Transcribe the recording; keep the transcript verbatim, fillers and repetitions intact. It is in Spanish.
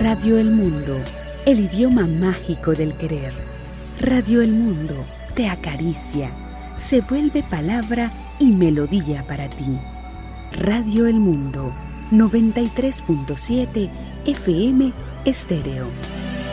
Radio El Mundo, el idioma mágico del querer. Radio El Mundo te acaricia, se vuelve palabra y melodía para ti. Radio El Mundo, noventa y tres punto siete F M Estéreo.